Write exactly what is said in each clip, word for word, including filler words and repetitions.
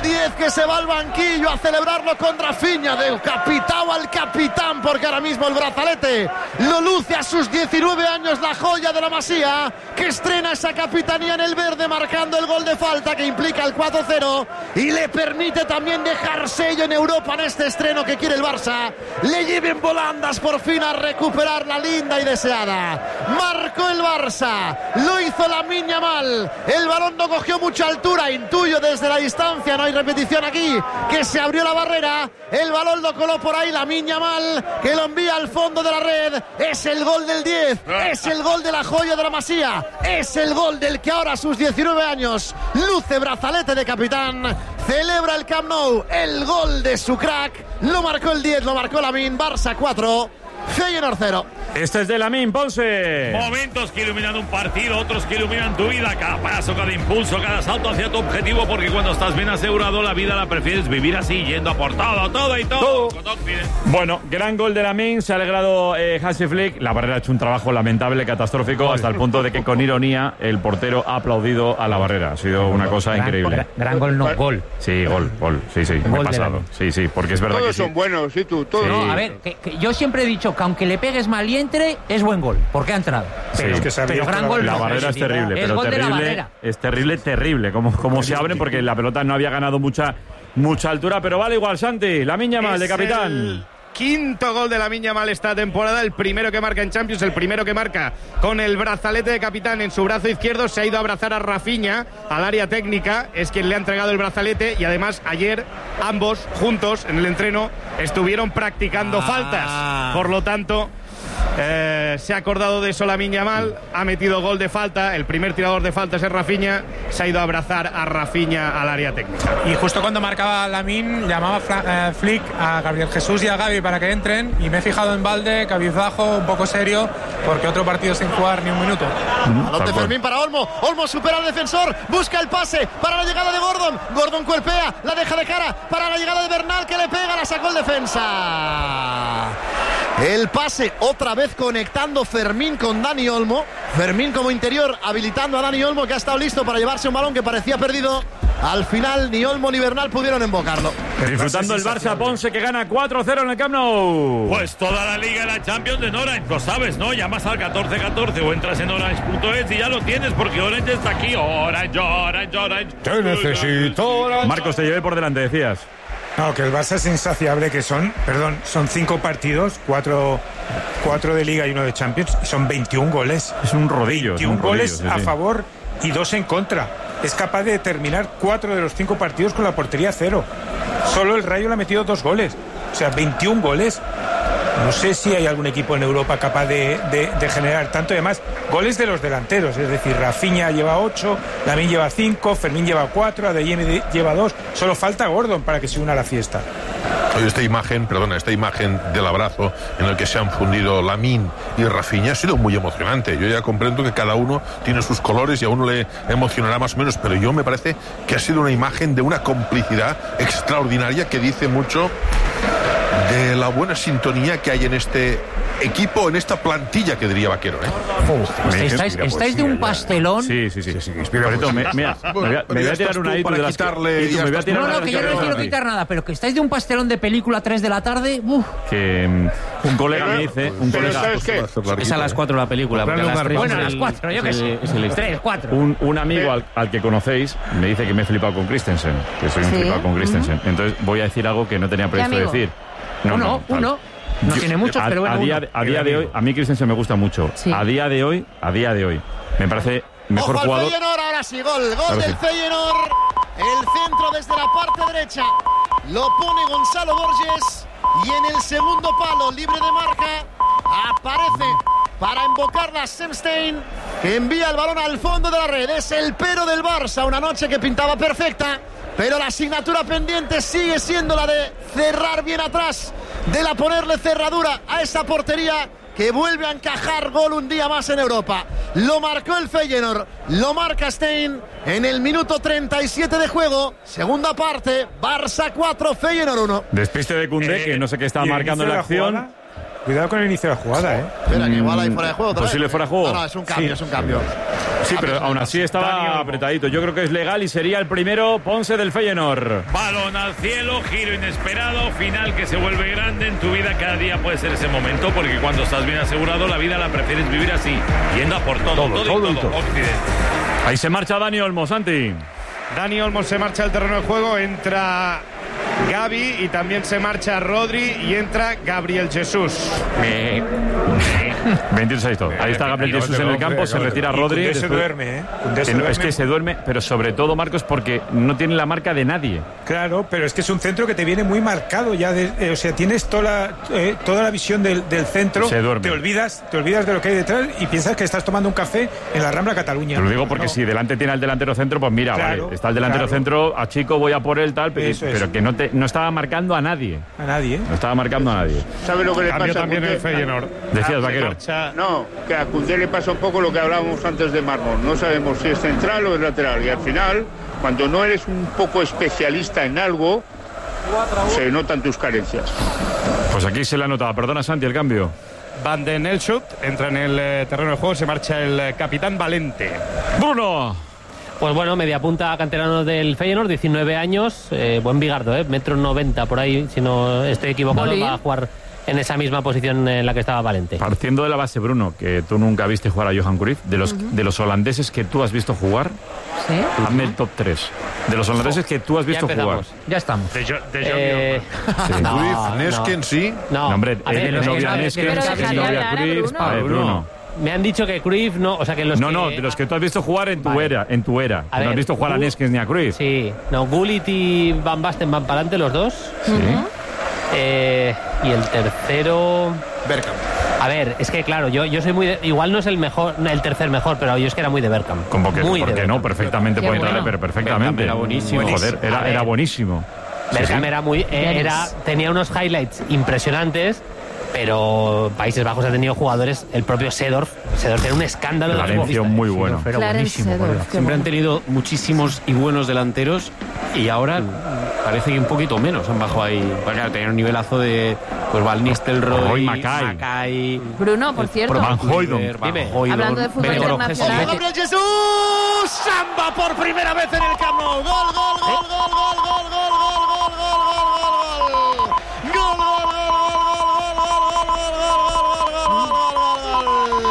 el diez que se va al banquillo a celebrarlo con Rafinha, de capitán al capitán, porque ahora mismo el brazalete lo luce a sus diecinueve años, la joya de la Masía, que estrena esa capitanía en el verde, marcando el gol de falta que implica el cuatro cero y le permite también dejar sello en Europa en este estreno que quiere el Barça. Le lleven volandas por fin a recuperar la linda y deseada. Marcó el Barça, lo hizo Lamine Yamal, el balón no cogió mucha altura, intuyo desde la distancia, no hay repetición aquí, que se abrió la barrera, el balón lo coló por ahí Lamine Yamal, que lo envía al fondo de la red. Es el gol del diez, es el gol de la joya de la Masía, es el gol del que ahora a sus diecinueve años luce brazalete de capitán, celebra el Camp Nou, el gol de su crack, lo marcó el diez, lo marcó Lamine. Barça cuatro, Feyenoord cero. Este es de Lamine, Ponce. Momentos que iluminan un partido, otros que iluminan tu vida. Cada paso, cada impulso, cada salto hacia tu objetivo, porque cuando estás bien asegurado, la vida la prefieres vivir así, yendo a por todo, todo y todo. todo. Bueno, gran gol de Lamine, se ha alegrado eh, Hansi Flick. La barrera ha hecho un trabajo lamentable, catastrófico, hasta el punto de que con ironía el portero ha aplaudido a la barrera. Ha sido una cosa gran, increíble. Gran, gran gol, no gol. Sí, gol, gol, sí, sí, me he pasado. Sí, sí, porque es verdad todos que sí. son buenos, sí, tú, todos. No, Sí. a ver, que, que yo siempre he dicho que aunque le pegues mal y entre, es buen gol, porque ha entrado. Sí, Pero, es que se ha pero abierto gran la gol La no. barrera es terrible, Es pero gol de la terrible, barrera. es terrible, terrible, como, como se abren, porque la pelota no había ganado mucha, mucha altura, pero vale igual, Santi, Lamine Yamal de Es capitán. el quinto gol de Lamine Yamal esta temporada, el primero que marca en Champions, el primero que marca con el brazalete de capitán en su brazo izquierdo. Se ha ido a abrazar a Rafinha al área técnica, es quien le ha entregado el brazalete, y además ayer ambos juntos en el entreno estuvieron practicando Ah. faltas, por lo tanto Eh, se ha acordado de eso Lamine Yamal, ha metido gol de falta, el primer tirador de faltas es Rafinha, se ha ido a abrazar a Rafinha al área técnica. Y justo cuando marcaba Lamine, llamaba Fra- eh, Flick a Gabriel Jesús y a Gavi para que entren, y me he fijado en Valde, cabizbajo, un poco serio, porque otro partido sin jugar ni un minuto. Balón de Fermín para Olmo, Olmo supera al defensor, busca el pase para la llegada de Gordon, Gordon cuerpea, la deja de cara para la llegada de Bernal, que le pega, la sacó el defensa. El pase otra vez conectando Fermín con Dani Olmo, Fermín como interior habilitando a Dani Olmo, que ha estado listo para llevarse un balón que parecía perdido. Al final ni Olmo ni Bernal pudieron invocarlo. Disfrutando el Barça, Ponce, que gana cuatro cero en el Camp Nou. Pues toda la liga y la Champions en Orange, lo sabes, ¿no? Llamas al catorce catorce o entras en orange punto es y ya lo tienes, porque Orange está aquí. Orange, Orange, Orange. Te necesito, Orange. Marcos, te llevé por delante, decías. No, que el Barça es insaciable, que son, perdón, son cinco partidos, cuatro, cuatro de Liga y uno de Champions, y son veintiún goles. Es un rodillo. veintiún es un rodillo, goles sí, a sí. favor y dos en contra. Es capaz de terminar cuatro de los cinco partidos con la portería cero. Solo el Rayo le ha metido dos goles. O sea, veintiún goles. No sé si hay algún equipo en Europa capaz de, de, de generar tanto. Y además, goles de los delanteros. Es decir, Rafinha lleva ocho, Lamine lleva cinco, Fermín lleva cuatro, Adeyemi lleva dos. Solo falta Gordon para que se una a la fiesta. Oye, esta imagen, perdona, esta imagen del abrazo en el que se han fundido Lamine y Rafinha ha sido muy emocionante. Yo ya comprendo que cada uno tiene sus colores y a uno le emocionará más o menos, pero yo me parece que ha sido una imagen de una complicidad extraordinaria que dice mucho de la buena sintonía que hay en este equipo, en esta plantilla, que diría Vaquero, ¿eh? Uf, estáis, estáis de un pastelón. Sí, sí, sí. sí, sí. Por eso, me, mira, me voy a, me voy a tirar una ahí para de las quitarle. y tú, me voy a tirar No, una no, de que las yo no les quiero sí. quitar nada, pero que estáis de un pastelón de película a tres de la tarde. Uf. Que um, un colega me dice, un Pero colega, ¿sabes qué? Es a las cuatro la película. porque a las tres Bueno, a es las el- cuatro, yo qué es sé. el- es el- Tres, cuatro. un, un amigo al, al que conocéis me dice que me he flipado con Christensen, que soy un Sí. flipado con Christensen. Entonces voy a decir algo que no tenía previsto amigo? decir. Uno, tal. uno. No Yo- tiene muchos, a, pero bueno, a día, uno. a día de hoy, a mí Christensen me gusta mucho. Sí. A día de hoy, a día de hoy, me parece mejor Ojo al jugador. Feyenoord, ahora sí, gol, gol Ahora del sí. Feyenoord. El centro desde la parte derecha lo pone Gonzalo Borges y en el segundo palo, libre de marca, aparece para invocarla Semstein, que envía el balón al fondo de la red. Es el pero del Barça, una noche que pintaba perfecta, pero la asignatura pendiente sigue siendo la de cerrar bien atrás, de la ponerle cerradura a esa portería que vuelve a encajar gol un día más en Europa. Lo marcó el Feyenoord, lo marca Stein en el minuto treinta y siete de juego. Segunda parte, Barça cuatro, Feyenoord uno. Despiste de Koundé, Eh, que no sé qué estaba ¿y el marcando en inicio la de la acción. jugada? Cuidado con el inicio de la jugada, ¿eh? Espera, que igual hay fuera de juego. Posible fuera de juego. No, no, es un cambio, Sí. es un cambio. Sí, pero aún así estaba apretadito. Yo creo que es legal y sería el primero Ponce del Feyenoord. Balón al cielo, giro inesperado, final que se vuelve grande en tu vida. Cada día puede ser ese momento, porque cuando estás bien asegurado, la vida la prefieres vivir así, yendo a por todo, todo, todo, todo y y todo. todo. Occidente. Ahí se marcha Dani Olmo, Santi. Dani Olmo se marcha al terreno de juego, entra Gavi y también se marcha Rodri y entra Gabriel Jesús. veintiséis todo. Ahí está Gabriel Jesús en el campo, se retira Rodri. Koundé se después- duerme, ¿eh? Koundé se Que no- duerme. Es que se duerme, pero sobre todo, Marcos, porque no tiene la marca de nadie. Claro, pero es que es un centro que te viene muy marcado ya. de- eh, o sea, tienes toda la, eh, toda la visión del, del centro. Se duerme. Te olvidas, te olvidas de lo que hay detrás y piensas que estás tomando un café en la Rambla Cataluña. Te lo digo porque No. si delante tiene al delantero centro, pues mira, Claro, vale, está el delantero claro. centro, a Chico voy a por él, tal, pero, Eso es. pero que no, te, no estaba marcando a nadie. A nadie, ¿eh? No estaba marcando a nadie. ¿Sabe lo que le Cambio pasa a también Koundé? el Feyenoord. Decías, Se Vaquero. marcha- No, que a Koundé le pasa un poco lo que hablábamos antes de Mármol. No sabemos si es central o es lateral. Y al final, cuando no eres un poco especialista en algo, se notan tus carencias. Pues aquí se le ha notado. Perdona, Santi, el cambio. Van den Elschut entra en el eh, terreno de juego, se marcha el eh, capitán Valente. Bruno. Pues bueno, media punta canterano del Feyenoord, diecinueve años, eh, buen bigardo, ¿eh? Metro noventa por ahí, si no estoy equivocado, Bolín. va a jugar en esa misma posición en la que estaba Valente. Partiendo de la base, Bruno, que tú nunca viste jugar a Johan Cruyff, de los, de los holandeses que tú has visto jugar, ¿Sí? hazme el top tres. De los holandeses que tú has Ya visto jugar. empezamos. Ya estamos. De, Jo- de John Eh, Sí. no, Cruyff, no. Nesken, sí. No, No, hombre, a ver, él los no que vio a saben- Nesken, Pero él déjale no vio a hablar a Cruyff. Bruno. A ver, Bruno. Me han dicho que Cruyff no, o sea que los No, que... no, de los que tú has visto jugar en tu Vale. era, en tu era. A no ver, has visto jugar a Gu- Neskens ni a Cruyff. Sí, no, Gullit y Van Basten van para adelante los dos. Sí. Eh, y el tercero... Bergkamp. A ver, es que claro, yo, yo soy muy de, igual no es el mejor, el tercer mejor, pero yo es que era muy de Bergkamp. Como que, muy ¿por de qué no? Bergkamp. Perfectamente Qué puede bueno. entrar, pero perfectamente. Bergkamp era buenísimo. Joder, A era, ver. era buenísimo. Sí, Bergkamp sí. era muy, eh, era, tenía unos highlights impresionantes, pero Países Bajos ha tenido jugadores, el propio Seedorf, Seedorf era un escándalo. de Valencia, futbolista. muy bueno. Pero Clarence buenísimo, por Seedorf, Dios. qué Siempre han bueno. tenido muchísimos y buenos delanteros y ahora parece que un poquito menos han bajado ahí. Pues claro, tenían un nivelazo de pues Van Nistelrooy, Roy Mackay. Mackay, Bruno, por cierto. Van Hooijdonk. Van Dime. Hooijdonk, Hablando de fútbol Benegoro internacional. Gesson. Gabriel Jesús, Samba por primera vez en el Camp Nou. Gol, gol, gol, gol, gol, gol, gol, gol, gol, gol, gol, gol. Gol, gol, gol, gol, gol, gol, gol, gol, gol, gol,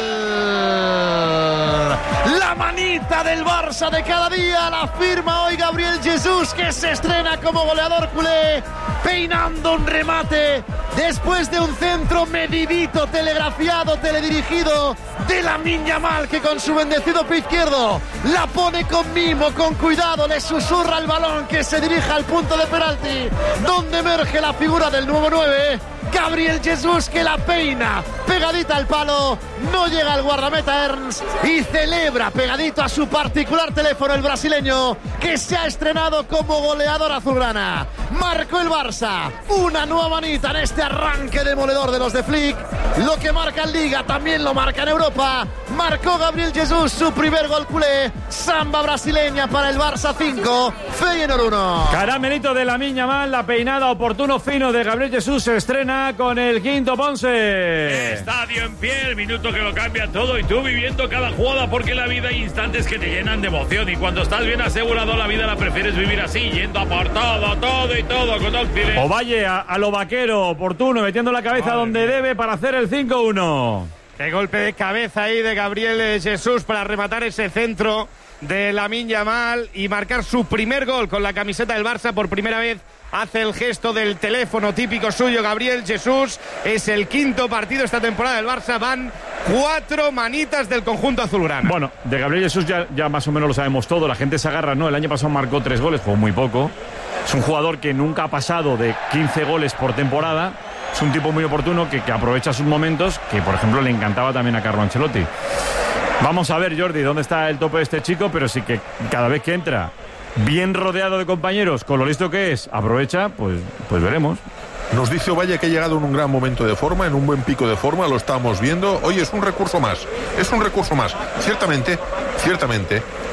gol. La manita del Barça de cada día la firma hoy Gabriel Jesús, que se estrena como goleador culé, peinando un remate después de un centro medidito, telegrafiado, teledirigido de Lamine Yamal, que con su bendecido pie izquierdo la pone con mimo, con cuidado, le susurra el balón que se dirija al punto de penalti, donde emerge la figura del nuevo nueve, Gabriel Jesús, que la peina pegadita al palo, no llega al guardameta Ernst y celebra pegadito a su particular teléfono el brasileño, que se ha estrenado como goleador azulgrana. Marcó el Barça, una nueva manita en este arranque demoledor de los de Flick. Lo que marca en Liga también lo marca en Europa. Marcó Gabriel Jesús su primer gol culé. Samba brasileña para el Barça cinco, Feyenoord uno. Caramelito de Lamine Yamal, la peinada oportuno fino de Gabriel Jesús se estrena con el quinto Ponce. Estadio en pie, el minuto que lo cambia todo y tú viviendo cada jugada, porque la vida hay instantes que te llenan de emoción y cuando estás bien asegurado la vida la prefieres vivir así, yendo a por todo, todo y todo con Occidente. Ovalle a, a lo vaquero, oportuno, metiendo la cabeza donde debe para hacer el cinco uno. Qué golpe de cabeza ahí de Gabriel Jesús para rematar ese centro de Lamine Yamal y marcar su primer gol con la camiseta del Barça. Por primera vez hace el gesto del teléfono típico suyo Gabriel Jesús. Es el quinto partido esta temporada del Barça. Van cuatro manitas del conjunto azulgrana. Bueno, de Gabriel Jesús ya, ya más o menos lo sabemos todo. La gente se agarra, ¿no? El año pasado marcó tres goles, jugó muy poco. Es un jugador que nunca ha pasado de quince goles por temporada. Es un tipo muy oportuno que, que aprovecha sus momentos, que por ejemplo le encantaba también a Carlo Ancelotti. Vamos a ver, Jordi, dónde está el tope de este chico, pero sí que cada vez que entra bien rodeado de compañeros, con lo listo que es, aprovecha, pues, pues veremos. Nos dice Ovalle que ha llegado en un gran momento de forma, en un buen pico de forma, lo estamos viendo. Oye, es un recurso más, es un recurso más. Ciertamente, ciertamente,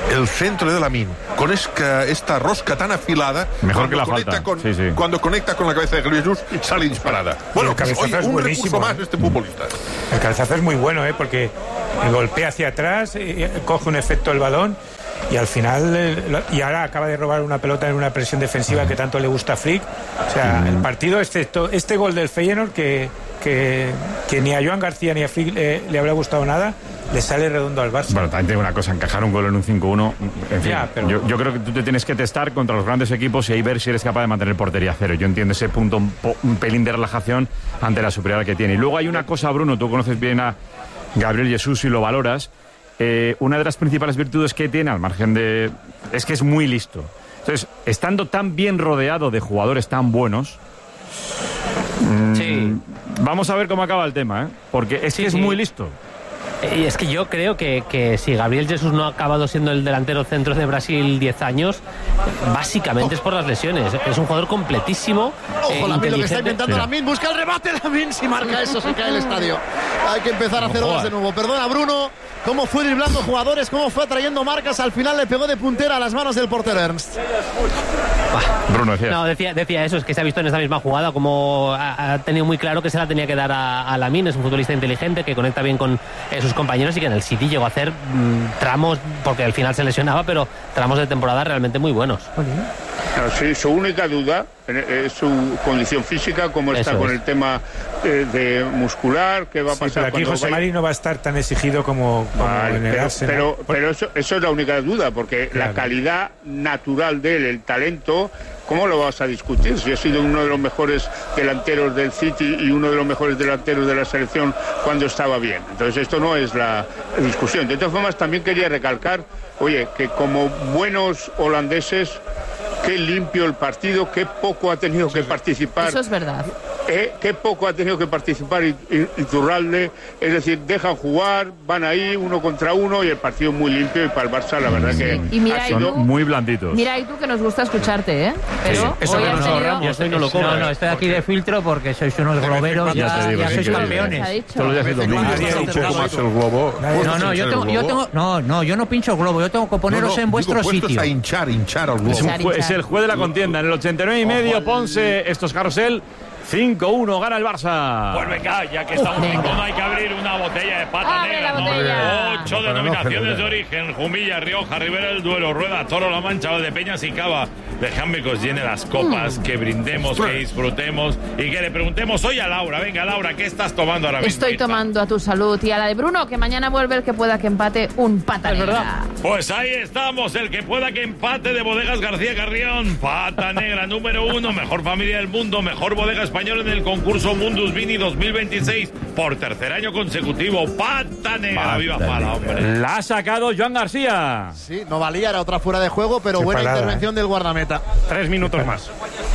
el centro de Lamine, con esta, esta rosca tan afilada, mejor que la conecta falta. Con, sí, sí. Cuando conecta con la cabeza de Gabriel Jesús, sale disparada. Bueno, el pues, oye, es un recurso más ¿eh? de este futbolista. El cabezazo es muy bueno, ¿eh? Porque golpea hacia atrás, eh, coge un efecto el balón. Y al final, eh, y ahora acaba de robar una pelota en una presión defensiva que tanto le gusta a Flick. O sea, el partido, excepto este gol del Feyenoord, que, que, que ni a Joan García ni a Flick eh, le habrá gustado nada, le sale redondo al Barça. Bueno, también tengo una cosa, encajar un gol en un cinco uno, en fin, ya, pero... yo, yo creo que tú te tienes que testar contra los grandes equipos y ahí ver si eres capaz de mantener portería cero. Yo entiendo ese punto, un, po, un pelín de relajación ante la superioridad que tiene. Y luego hay una cosa, Bruno, tú conoces bien a Gabriel Jesús y lo valoras. Eh, una de las principales virtudes que tiene, al margen de... es que es muy listo. Entonces, estando tan bien rodeado de jugadores tan buenos... Sí. Mmm, vamos a ver cómo acaba el tema, ¿eh? Porque es sí, que es sí. muy listo. Y es que yo creo que, que si Gabriel Jesús no ha acabado siendo el delantero centro de Brasil diez años, básicamente es por las lesiones. Es un jugador completísimo. Ojo, eh, Lamine, lo que está inteligente. intentando Lamine, busca el remate, Lamine, si marca eso se cae el estadio. Hay que empezar a hacer goles de nuevo. Perdona, Bruno, cómo fue driblando jugadores, cómo fue trayendo marcas, al final le pegó de puntera a las manos del portero Ernst. Bruno, decía. No, decía, decía eso, es que se ha visto en esta misma jugada como ha, ha tenido muy claro que se la tenía que dar a, a Lamine. Es un futbolista inteligente que conecta bien con eh, sus compañeros y que en el City llegó a hacer mmm, tramos, porque al final se lesionaba, pero tramos de temporada realmente muy buenos. No, sí, su única duda es su condición física, cómo está Eso con es. el tema eh, de muscular, qué va a Sí, pasar. pero aquí José vaya... Mari no va a estar tan exigido como, como Vale, en el pero, Arsenal. pero, pero eso, eso es la única duda, porque Claro. la calidad natural de él, el talento, ¿cómo lo vas a discutir? Si ha sido uno de los mejores delanteros del City y uno de los mejores delanteros de la selección cuando estaba bien. Entonces esto no es la discusión. De todas formas, también quería recalcar, oye, que como buenos holandeses, qué limpio el partido, qué poco ha tenido que participar. Eso es verdad. Eh, qué poco ha tenido que participar Iturralde, es decir, dejan jugar, van ahí uno contra uno y el partido muy limpio, y para el Barça la verdad Sí. que Y mira, ha y sido tú- Muy blanditos. Mira, y tú que nos gusta escucharte, ¿eh? Pero Sí, eso hoy que has nos tenido... ahorramos. Yo estoy no lo cobro. No, no, estoy aquí de filtro porque sois unos globeros, Ya ya, te digo, ya sí, sois que- Se ha campeones. dicho. Todos los días es domingo. Nadie ha dicho un poco más el globo. No, no, yo tengo, yo tengo, no, no, yo no pincho el globo, yo tengo que poneros No, no, en vuestro digo, puestos sitio. a hinchar, hinchar al globo. Es, un Hinchar, jue- hinchar. es el juez de la contienda. En el ochenta y nueve y medio, Ponce, estos carrusel. cinco uno, gana el Barça. Pues venga, ya que estamos en tono, hay que abrir una botella de pata Abre negra, la ¿no? botella. Ocho Para no denominaciones celebrar. de origen: Jumilla, Rioja, Ribera del Duero, Rueda, Toro, La Mancha, Valdepeñas y Cava. Dejadme que os llene las copas, que brindemos, que disfrutemos y que le preguntemos hoy a Laura. Venga, Laura, ¿qué estás tomando ahora mismo? Estoy tomando a tu salud y a la de Bruno, que mañana vuelve el que pueda que empate un pata negra. Pues ahí estamos, el que pueda que empate de Bodegas García Carrión. Pata negra número uno, mejor familia del mundo, mejor bodega española en el concurso Mundus Vini dos mil veintiséis por tercer año consecutivo. Pata negra, Pata viva negra. Pala, hombre. La ha sacado Joan García. Sí, no valía, era otra fuera de juego, pero Qué buena parada, intervención del guardameta. Tres minutos más.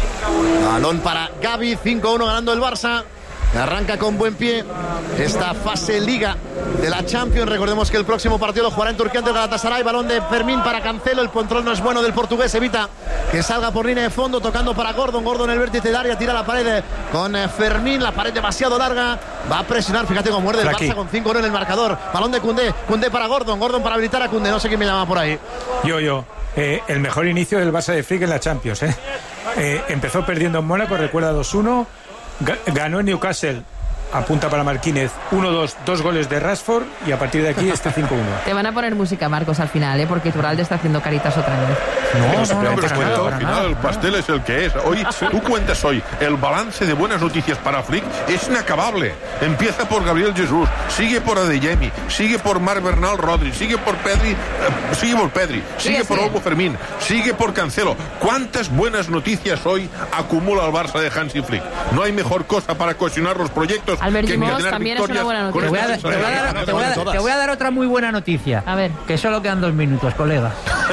Balón para Gavi, cinco uno ganando el Barça. Arranca con buen pie esta fase Liga de la Champions. Recordemos que el próximo partido lo jugará en Turquía ante el Galatasaray. Balón de Fermín para Cancelo. El control no es bueno del portugués. Evita que salga por línea de fondo, tocando para Gordon. Gordon en el vértice del área, tira la pared con eh, Fermín. La pared demasiado larga. Va a presionar. Fíjate cómo muerde el Flaqui. Barça con cinco uno en el marcador. Balón de Koundé. Koundé para Gordon. Gordon para habilitar a Koundé. No sé quién me llama por ahí. Yo, yo. Eh, el mejor inicio del Barça de Flick en la Champions. ¿eh? Eh, empezó perdiendo en Mónaco, recuerda dos uno. Ga- ganó en Newcastle. Apunta para Marquínez, uno dos, dos goles de Rashford y a partir de aquí este cinco uno. Te van a poner música, Marcos, al final, ¿eh? Porque Iturralde está haciendo caritas otra vez. No, Pero, no, pero, no, pero para cuenta, nada, al para final nada. el pastel es el que es. Hoy, tú cuentas hoy, el balance de buenas noticias para Flick es inacabable. Empieza por Gabriel Jesús, sigue por Adeyemi, sigue por Marc Bernal Rodri, sigue por Pedri, eh, sigue por Pedri, sigue Sigue, por sigue. Olmo Fermín, sigue por Cancelo. ¿Cuántas buenas noticias hoy acumula el Barça de Hansi Flick? No hay mejor cosa para cohesionar los proyectos Albert que Gimos tener también es una victorias buena con noticia. Te voy, a, esta te voy a dar, sensación. te voy a- te voy a dar otra muy buena noticia. A ver. Que solo quedan dos minutos, colega.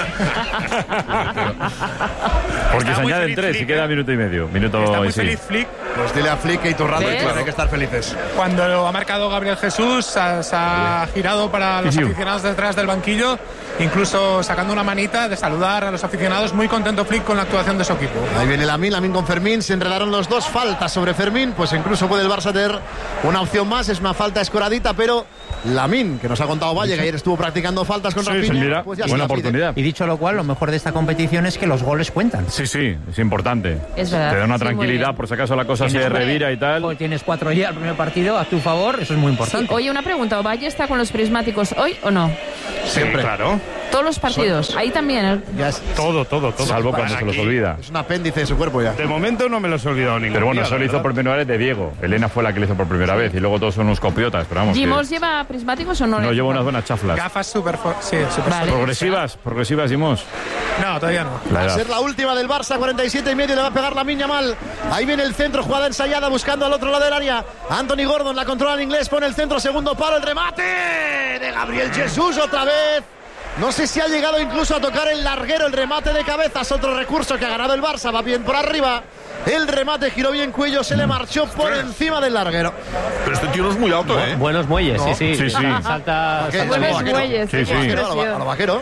Porque Está se muy añaden feliz tres y Flick, queda ¿eh? minuto y medio. Minuto Está muy y sí. feliz Flick. Pues dile a Flick que Iturralde, ¿Ves? claro, hay que estar felices. Cuando lo ha marcado Gabriel Jesús, se ha, se ha girado para los Sí, sí. aficionados detrás del banquillo incluso sacando una manita de saludar a los aficionados. Muy contento Flick con la actuación de su equipo. Ahí viene Lamine, Lamine con Fermín, se enredaron los dos, faltas sobre Fermín, pues incluso puede el Barça tener una opción más, es una falta escoradita, pero Lamine, que nos ha contado Valle, que ayer estuvo practicando faltas con sí, Rafinha, pues ya buena se la oportunidad. Y dicho lo cual, lo mejor de esta competición es que los goles cuentan. Sí, sí, es importante. Es verdad. Te da una Sí, tranquilidad por si acaso la cosa se revira y tal. Hoy tienes cuatro días al primer partido a tu favor, eso es muy importante. Sí. Oye, una pregunta, ¿Valle está con los prismáticos hoy o no? Siempre. Sí, claro. Todos los partidos, ahí también. ¿eh? Ya es, Todo, todo, todo. Salvo cuando Para se los aquí. olvida. es un apéndice de su cuerpo ya. De momento no me los he olvidado ninguno. Pero bueno, día, eso la lo hizo verdad. por primera vez de Diego. Elena fue la que lo hizo por primera vez y luego todos son unos copiotas, pero vamos. ¿Jimos que lleva prismáticos o no? no le- lleva unas buenas chaflas. Gafas super, fo- sí, super Vale. Progresivas, progresivas, Jimos. No, todavía no. La Va a edad. ser la última del Barça, cuarenta y siete y medio, le va a pegar Lamine Yamal. Ahí viene el centro, jugada ensayada, buscando al otro lado del área. Anthony Gordon la controla en inglés, pone el centro, segundo palo, el remate de Gabriel Jesús otra vez. No sé si ha llegado incluso a tocar el larguero, el remate de cabezas, otro recurso que ha ganado el Barça, va bien por arriba. El remate giró bien cuello, se le marchó por encima del larguero. Pero este tío no es muy alto, ¿eh? Buenos muelles, No. sí, sí. Sí, sí. Salta, ¿Qué? salta Buenos bien. vaquero. muelles, Sí, qué sí. Vaquero, a lo, expresión. a lo vaquero.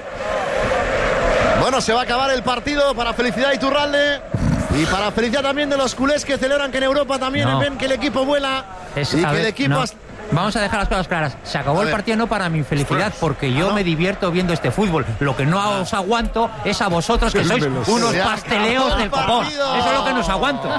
Bueno, se va a acabar el partido para felicidad de Iturralde y para felicidad también de los culés que celebran que en Europa también No. ven que el equipo vuela Es- y a que ver, el equipo... no. has- Vamos a dejar las cosas claras. Se acabó A el ver. partido no para mi felicidad, porque yo ¿no? me divierto viendo este fútbol. Lo que no os aguanto es a vosotros, que sois unos Se pasteleos acabó del el copón. partido. Eso es lo que nos aguanto.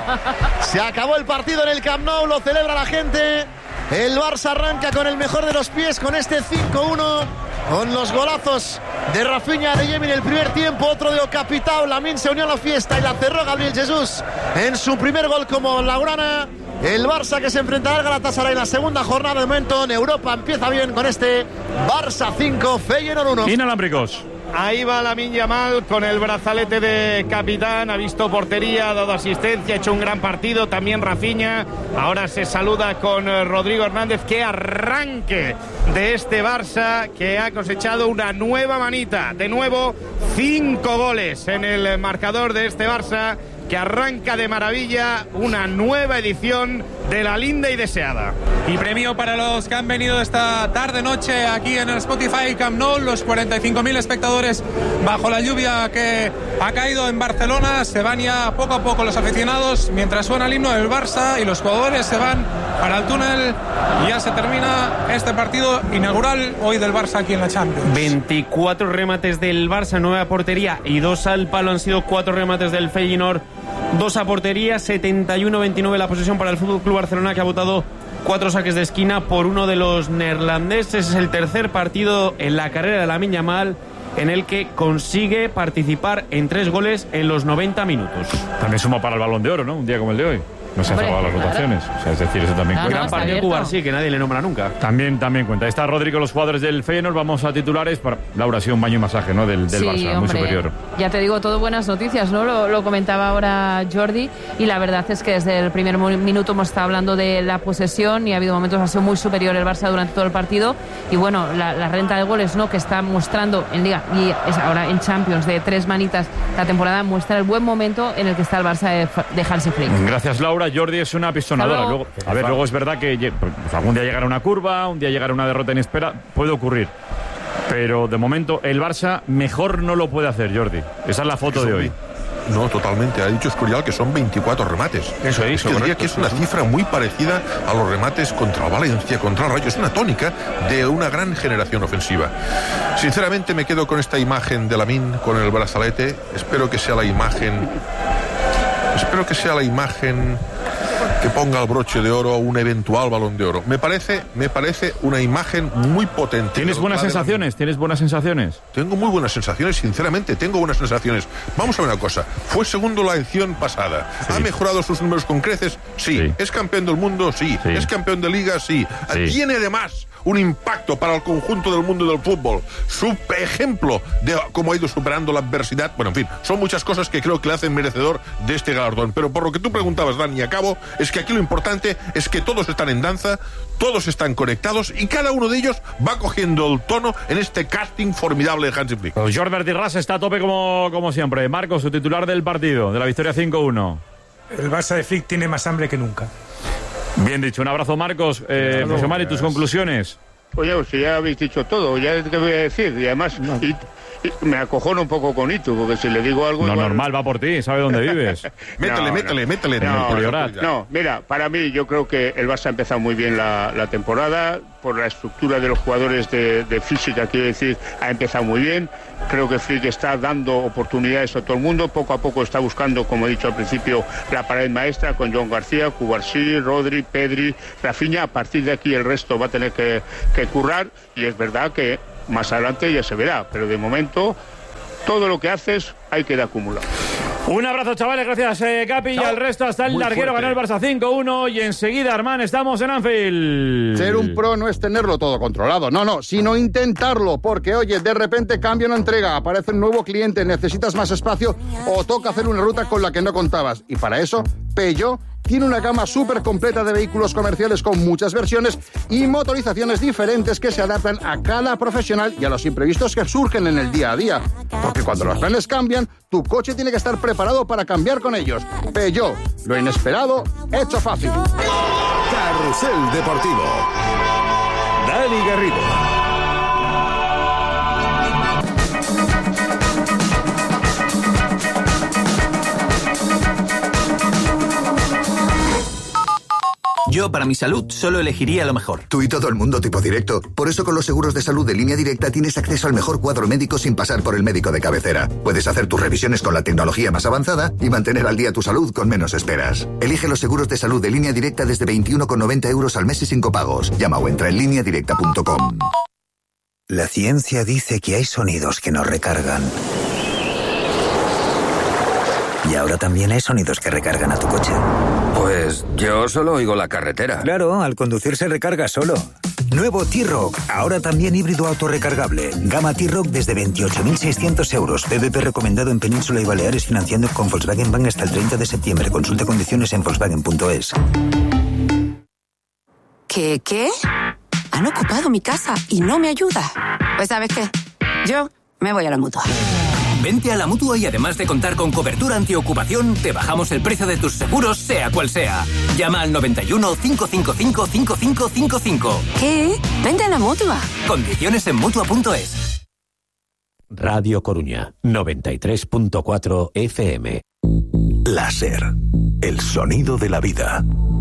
Se acabó el partido en el Camp Nou, lo celebra la gente. El Barça arranca con el mejor de los pies, con este cinco uno, con los golazos de Rafinha, de Yemi en el primer tiempo, otro de Ocapitao. Lamine se unió a la fiesta y la cerró Gabriel Jesús en su primer gol como laurana. El Barça que se enfrentará al Galatasaray en la segunda jornada. De momento en Europa empieza bien con este Barça cinco, Feyenoord uno. Inalámbricos. Ahí va Lamine Yamal con el brazalete de capitán, ha visto portería, ha dado asistencia, ha hecho un gran partido, también Rafinha. Ahora se saluda con eh, Rodrigo Hernández. Qué arranque de este Barça, que ha cosechado una nueva manita. De nuevo, cinco goles en el marcador de este Barça, que arranca de maravilla una nueva edición de la linda y deseada. Y premio para los que han venido esta tarde-noche aquí en el Spotify Camp Nou, los cuarenta y cinco mil espectadores bajo la lluvia que ha caído en Barcelona. Se van ya poco a poco los aficionados mientras suena el himno del Barça y los jugadores se van para el túnel. Y ya se termina este partido inaugural hoy del Barça aquí en la Champions. veinticuatro remates del Barça, nueve a portería y dos al palo. Han sido cuatro remates del Feyenoord, dos a portería. Setenta y uno veintinueve la posesión para el Fútbol Club Barcelona, que ha votado cuatro saques de esquina por uno de los neerlandeses. Es el tercer partido en la carrera de Lamine Yamal en el que consigue participar en tres goles en los noventa minutos. También suma para el Balón de Oro, ¿no? Un día como el de hoy. No se han Hombre, acabado las claro. votaciones. O sea, es decir, eso también No, cuenta. no, Gran está partido abierto. Cuba, sí, que nadie le nombra nunca. También, también cuenta. Ahí está Rodrigo, los jugadores del Feyenoord. Vamos a titulares. Para... Laura, ha sido un baño y masaje, ¿no? Del, del Sí, Barça, muy hombre, superior. Ya te digo, todo buenas noticias, ¿no? Lo, lo comentaba ahora Jordi, y la verdad es que desde el primer mo- minuto hemos estado hablando de la posesión y ha habido momentos, ha sido muy superior el Barça durante todo el partido. Y bueno, la, la renta de goles, ¿no?, que está mostrando en Liga y es ahora en Champions de tres manitas la temporada, muestra el buen momento en el que está el Barça de, de Hansi Flick. Gracias, Laura. Jordi es una pisonadora. Hasta Luego, luego. a ver, luego es verdad que lle- pues, algún día llegará una curva, un día llegará una derrota inesperada. Puede ocurrir. Pero de momento el Barça mejor no lo puede hacer, Jordi. Esa es la foto de hoy. No, totalmente. Ha dicho Escorial que son veinticuatro remates. Eso es, Es que diría correcto. que es una cifra muy parecida a los remates contra el Valencia, contra el Rayo. Es una tónica de una gran generación ofensiva. Sinceramente me quedo con esta imagen de Lamine con el brazalete. Espero que sea la imagen... Espero que sea la imagen que ponga el broche de oro a un eventual Balón de Oro. Me parece, me parece una imagen muy potente. ¿Tienes buenas La de Lamine. sensaciones? ¿Tienes buenas sensaciones? Tengo muy buenas sensaciones, sinceramente, tengo buenas sensaciones. Vamos a ver una cosa, fue segundo la edición pasada. Sí. ¿Ha mejorado sus números con creces? Sí. Sí. ¿Es campeón del mundo? Sí. Sí. ¿Es campeón de liga? Sí. Sí. Tiene además un impacto para el conjunto del mundo del fútbol. Su ejemplo de cómo ha ido superando la adversidad. Bueno, en fin, son muchas cosas que creo que le hacen merecedor de este galardón. Pero por lo que tú preguntabas, Dani, y acabo, es que aquí lo importante es que todos están en danza, todos están conectados y cada uno de ellos va cogiendo el tono en este casting formidable de Hansi Flick. Pues Jordi Bertirras está a tope como, como siempre. Marcos, su titular del partido, de la victoria cinco uno. El Barça de Flick tiene más hambre que nunca. Bien dicho, un abrazo, Marcos. Eh, José Mari, tus conclusiones. Oye, pues si ya habéis dicho todo, ya te voy a decir. Y además, no. y, y me acojono un poco con Itu, porque si le digo algo... No, igual... normal, va por ti, sabe dónde vives. métele, no, métele, no. métele. No, por no, llorar. no, mira, para mí yo creo que el Barça ha empezado muy bien la, la temporada, por la estructura de los jugadores de, de física, quiero decir, ha empezado muy bien. Creo que Flick está dando oportunidades a todo el mundo, poco a poco está buscando, como he dicho al principio, la pared maestra con John García, Cubarsí, Rodri, Pedri, Rafinha. A partir de aquí el resto va a tener que, que currar, y es verdad que más adelante ya se verá, pero de momento todo lo que haces hay que ir acumulado. Un abrazo, chavales, gracias, eh, Capi. Chao. Y al resto hasta el Muy larguero fuerte. Ganó el Barça cinco uno y enseguida, Armán, estamos en Anfield. Ser un pro no es tenerlo todo controlado, no, no, sino intentarlo, porque oye, de repente cambia una entrega, aparece un nuevo cliente, necesitas más espacio o toca hacer una ruta con la que no contabas. Y para eso, Peugeot tiene una gama súper completa de vehículos comerciales con muchas versiones y motorizaciones diferentes que se adaptan a cada profesional y a los imprevistos que surgen en el día a día. Porque cuando los planes cambian, tu coche tiene que estar preparado para cambiar con ellos. Peugeot, lo inesperado, hecho fácil. Carrusel Deportivo. Dani Garrido. Yo, para mi salud, solo elegiría lo mejor. Tú y todo el mundo tipo directo. Por eso con los seguros de salud de Línea Directa tienes acceso al mejor cuadro médico sin pasar por el médico de cabecera. Puedes hacer tus revisiones con la tecnología más avanzada y mantener al día tu salud con menos esperas. Elige los seguros de salud de Línea Directa desde veintiuno con noventa euros al mes y sin copagos. Llama o entra en línea directa punto com. La ciencia dice que hay sonidos que nos recargan. Y ahora también hay sonidos que recargan a tu coche. Pues yo solo oigo la carretera. Claro, al conducir se recarga solo. Nuevo T-Rock, ahora también híbrido autorrecargable. Gama T-Rock desde veintiocho mil seiscientos euros. P V P recomendado en Península y Baleares, financiando con Volkswagen Bank hasta el treinta de septiembre. Consulta condiciones en volkswagen punto es. ¿Qué? ¿Qué? Han ocupado mi casa y no me ayuda. Pues ¿sabes qué? Yo me voy a la Mutua. Vente a la Mutua y además de contar con cobertura antiocupación, te bajamos el precio de tus seguros, sea cual sea. Llama al noventa y uno, cinco cinco cinco, cinco cinco cinco cinco. ¿Qué? Vente a la Mutua. Condiciones en Mutua punto es. Radio Coruña, noventa y tres punto cuatro F M. Láser, el sonido de la vida.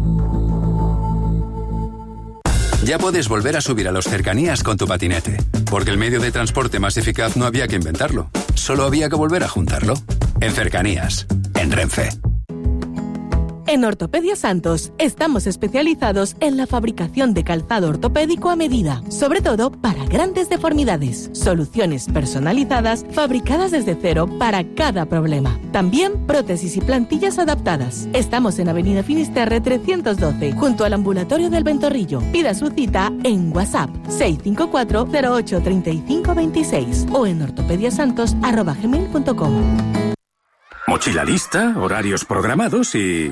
Ya puedes volver a subir a los cercanías con tu patinete, porque el medio de transporte más eficaz no había que inventarlo, solo había que volver a juntarlo. En Cercanías, en Renfe. En Ortopedia Santos estamos especializados en la fabricación de calzado ortopédico a medida, sobre todo para grandes deformidades. Soluciones personalizadas fabricadas desde cero para cada problema. También prótesis y plantillas adaptadas. Estamos en Avenida Finisterre trescientos doce, junto al ambulatorio del Ventorrillo. Pida su cita en WhatsApp seis cinco cuatro, cero ocho, tres cinco dos seis o en ortopediasantos arroba gmail punto com. Mochila lista, horarios programados y...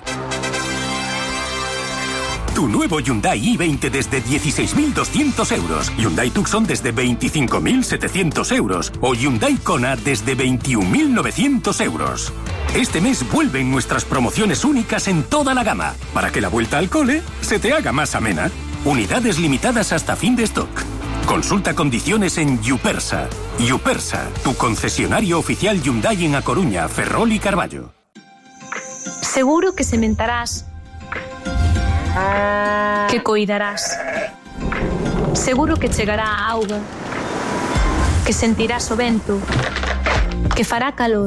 Tu nuevo Hyundai i veinte desde dieciséis mil doscientos euros. Hyundai Tucson desde veinticinco mil setecientos euros. O Hyundai Kona desde veintiún mil novecientos euros. Este mes vuelven nuestras promociones únicas en toda la gama, para que la vuelta al cole se te haga más amena. Unidades limitadas hasta fin de stock. Consulta condiciones en Yupersa. Yupersa, tu concesionario oficial Hyundai en A Coruña, Ferrol y Carballo. Seguro que sementarás, que coidarás. Seguro que chegará a auga, que sentirás o vento, que fará calor.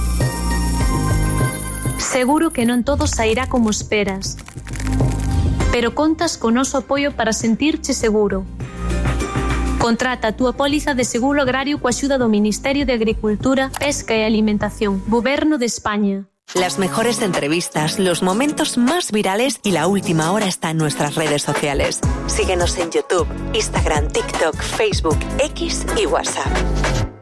Seguro que non todo sairá como esperas, pero contas con noso apoio para sentirche seguro. Contrata a túa póliza de seguro agrario coa axuda do Ministerio de Agricultura, Pesca e Alimentación, Goberno de España. Las mejores entrevistas, los momentos más virales y la última hora está en nuestras redes sociales. Síguenos en YouTube, Instagram, TikTok, Facebook, X y WhatsApp.